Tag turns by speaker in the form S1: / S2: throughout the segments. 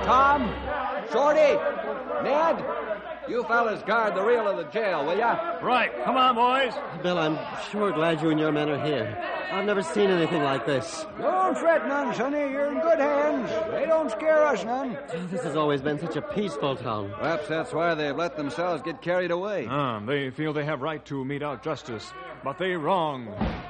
S1: Tom, Shorty, Ned, you fellas guard the rear of the jail, will ya?
S2: Right. Come on, boys.
S3: Bill, I'm sure glad you and your men are here. I've never seen anything like this.
S4: Don't fret none, Sonny. You're in good hands. They don't scare us none.
S3: This has always been such a peaceful town.
S1: Perhaps that's why they've let themselves get carried away.
S2: They feel they have right to mete out justice, but they wrong.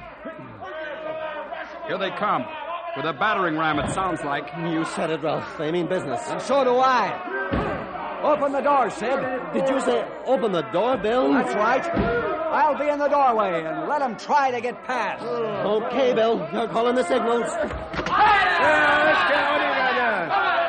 S5: Here they come. With a battering ram, it sounds like.
S3: You said it, Ralph. They mean business.
S1: And so do I. Open the door, Sid.
S3: Did you say open the door, Bill?
S1: That's right. I'll be in the doorway and let them try to get past.
S3: Okay, Bill. You're calling the signals.
S4: Yeah, let's get what you got there.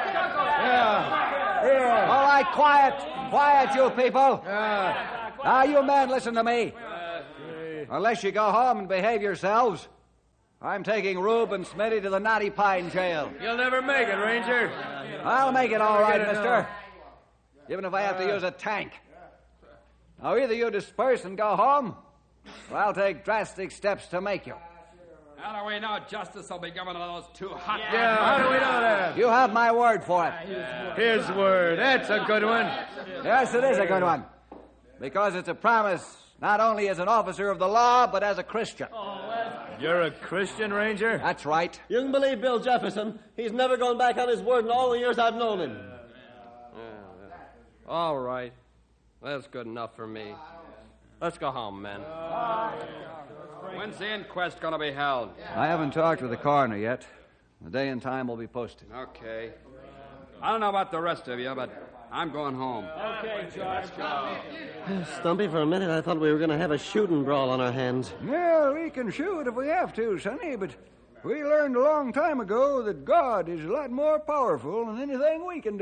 S4: Yeah.
S1: All right, quiet. Quiet, you people. Now, you men, listen to me. Unless you go home and behave yourselves, I'm taking Rube and Smitty to the Knotty Pine jail.
S6: You'll never make it, Ranger.
S1: I'll make it all right, mister. Even if I have to use a tank. Now, either you disperse and go home, or I'll take drastic steps to make you.
S5: How do we know justice will be given to those two hot...
S6: Yeah, how do we know that?
S1: You have my word for it.
S6: His word. That's a good one.
S1: Yes, it is a good one. Because it's a promise not only as an officer of the law, but as a Christian.
S6: You're a Christian, Ranger?
S1: That's right.
S3: You can believe Bill Jefferson. He's never gone back on his word in all the years I've known him.
S7: All right. That's good enough for me. Let's go home, men.
S5: When's the inquest going to be held?
S1: I haven't talked with the coroner yet. The day and time will be posted.
S5: Okay. I don't know about the rest of you, but I'm going home.
S6: Okay, George, go.
S3: Stumpy, for a minute I thought we were going to have a shooting brawl on our hands.
S4: Well, we can shoot if we have to, Sonny, but we learned a long time ago that God is a lot more powerful than anything we can do.